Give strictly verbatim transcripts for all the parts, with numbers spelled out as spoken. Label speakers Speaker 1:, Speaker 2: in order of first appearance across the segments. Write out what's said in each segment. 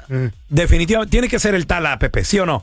Speaker 1: mm. definitivamente tiene que ser el Tala, Pepe, ¿sí o no?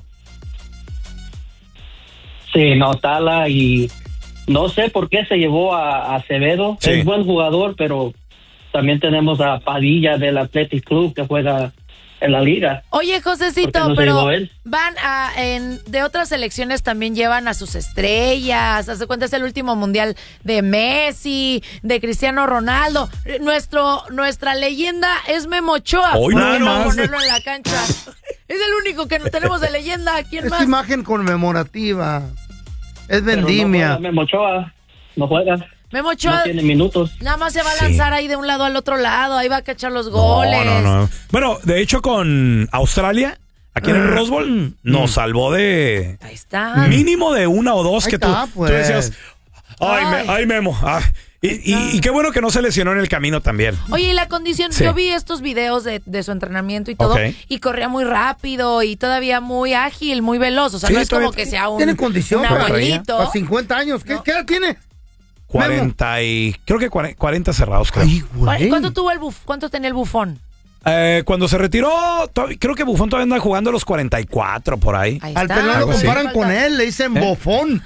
Speaker 2: Sí, no, Tala, y no sé por qué se llevó a, a Acevedo. Sí. Es buen jugador, pero también tenemos a Padilla del Athletic Club que juega en la liga.
Speaker 3: Oye, Josecito,
Speaker 2: no
Speaker 3: pero van a, en, de otras selecciones también llevan a sus estrellas. Hace cuenta es el último mundial de Messi, de Cristiano Ronaldo. Nuestro, nuestra leyenda es Memo Ochoa.
Speaker 1: Hoy
Speaker 3: ¿Por
Speaker 1: no
Speaker 3: qué no
Speaker 1: más.
Speaker 3: ponerlo en la cancha? Es el único que no tenemos de leyenda. ¿Quién
Speaker 4: es
Speaker 3: más?
Speaker 4: Imagen conmemorativa. Es vendimia.
Speaker 2: No Memo Ochoa, no juega.
Speaker 3: Memo Ochoa
Speaker 2: no tiene minutos.
Speaker 3: Nada más se va a
Speaker 1: Sí.
Speaker 3: lanzar ahí de un lado al otro lado, ahí va a cachar los goles.
Speaker 1: No, no, no. Bueno, de hecho con Australia, aquí en el Rose Bowl, nos salvó de...
Speaker 3: Ahí está.
Speaker 1: Mínimo de una o dos
Speaker 4: Ahí
Speaker 1: que
Speaker 4: está,
Speaker 1: tú,
Speaker 4: pues.
Speaker 1: tú decías, ay,
Speaker 3: Ay.
Speaker 1: Me, ay Memo. Ah. Y, y, y qué bueno que no se lesionó en el camino también.
Speaker 3: Oye, y la condición,
Speaker 1: Sí.
Speaker 3: yo vi estos videos de, de su entrenamiento y todo,
Speaker 1: Ok.
Speaker 3: y corría muy rápido y todavía muy ágil, muy veloz. O sea,
Speaker 1: Sí,
Speaker 3: no es como
Speaker 1: todavía
Speaker 3: que sea un,
Speaker 4: Tiene condición,
Speaker 3: un
Speaker 4: pero
Speaker 3: abuelito.
Speaker 4: A cincuenta años. ¿Qué,
Speaker 3: No.
Speaker 4: ¿Qué edad tiene?
Speaker 1: cuarenta y... Creo que cuarenta cerrados, creo.
Speaker 4: Ay, güey.
Speaker 3: ¿Cuánto tuvo el buf, cuánto tenía el Bufón?
Speaker 1: Eh, cuando se retiró, to- creo que Buffon todavía anda jugando a los cuarenta y cuatro por ahí.
Speaker 3: Ahí
Speaker 4: Al
Speaker 3: está.
Speaker 4: pelón lo
Speaker 1: Algo así.
Speaker 4: comparan con él, le dicen
Speaker 1: ¿Eh?
Speaker 4: bofón.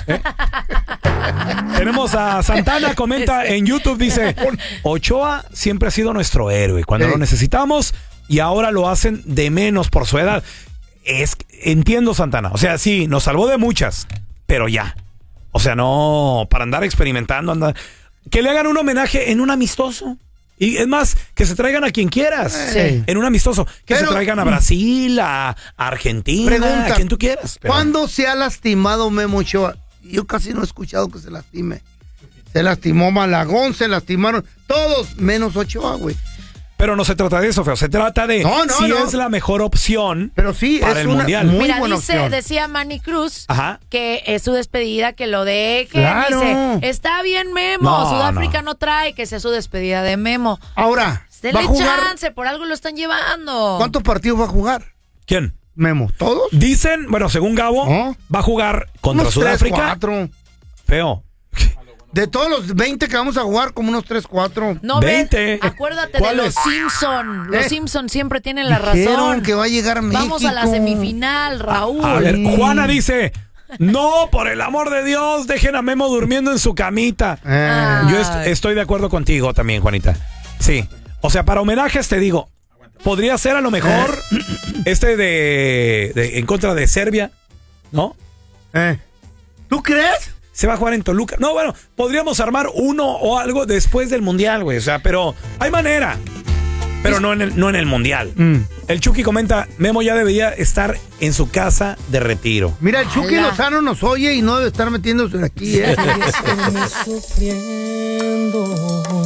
Speaker 1: Tenemos a Santana, comenta en YouTube, dice, Ochoa siempre ha sido nuestro héroe cuando
Speaker 4: Sí.
Speaker 1: lo necesitamos y ahora lo hacen de menos por su edad. Es, entiendo, Santana, o sea, sí, nos salvó de muchas, pero ya. O sea, no, para andar experimentando, andar... Que le hagan un homenaje en un amistoso. Y es más, que se traigan a quien quieras.
Speaker 4: Sí.
Speaker 1: En un amistoso. Que
Speaker 4: Pero-
Speaker 1: se traigan a Brasil, a, a Argentina,
Speaker 4: Pregunta,
Speaker 1: a quien tú quieras. Pero-
Speaker 4: ¿Cuándo se ha lastimado Memo Ochoa? Yo casi no he escuchado que se lastime. Se lastimó Malagón, se lastimaron todos, menos Ochoa, güey.
Speaker 1: Pero no se trata de eso, feo. Se trata de
Speaker 4: No, no,
Speaker 1: si
Speaker 4: no.
Speaker 1: es la mejor opción
Speaker 4: Pero sí,
Speaker 1: para
Speaker 4: es
Speaker 1: el
Speaker 4: una
Speaker 1: mundial.
Speaker 4: muy
Speaker 3: Mira,
Speaker 4: buena
Speaker 3: dice,
Speaker 4: opción.
Speaker 3: decía Manny Cruz
Speaker 1: Ajá.
Speaker 3: que es su despedida, que lo dejen.
Speaker 4: Claro.
Speaker 3: Dice, está bien Memo,
Speaker 1: No,
Speaker 3: Sudáfrica
Speaker 1: no.
Speaker 3: no. trae, que sea su despedida de Memo.
Speaker 4: Ahora, ¿va
Speaker 3: Denle
Speaker 4: a jugar?
Speaker 3: chance, por algo lo están llevando.
Speaker 4: ¿Cuántos partidos va a jugar
Speaker 1: ¿Quién?
Speaker 4: Memo? ¿Todos?
Speaker 1: Dicen, bueno, según Gabo,
Speaker 4: ¿Oh?
Speaker 1: va a jugar contra
Speaker 4: Unos
Speaker 1: Sudáfrica.
Speaker 4: tres, cuatro.
Speaker 1: Feo.
Speaker 4: De todos los veinte que vamos a jugar, como unos tres, cuatro.
Speaker 3: No
Speaker 1: veinte.
Speaker 3: ven, acuérdate de
Speaker 1: ¿Cuáles?
Speaker 3: los Simpson. Los
Speaker 4: Eh.
Speaker 3: Simpson siempre tienen la
Speaker 4: Dijeron
Speaker 3: razón.
Speaker 4: que va a llegar a México.
Speaker 3: Vamos a la semifinal, Raúl.
Speaker 1: A ver, Juana dice, no, por el amor de Dios, dejen a Memo durmiendo en su camita.
Speaker 4: Eh,
Speaker 1: Yo est- estoy de acuerdo contigo también, Juanita. Sí. O sea, para homenajes te digo, podría ser a lo mejor este de, de- en contra de Serbia, ¿no?
Speaker 4: eh. ¿Tú crees?
Speaker 1: Se va a jugar en Toluca. No, bueno, podríamos armar uno o algo después del Mundial, güey. O sea, pero hay manera. Pero no en el, no en el Mundial.
Speaker 4: Mm.
Speaker 1: El Chucky comenta, Memo ya debería estar en su casa de retiro.
Speaker 4: Mira, el Chucky
Speaker 3: Ala.
Speaker 4: Lozano nos oye y no debe estar metiéndose aquí, ¿eh?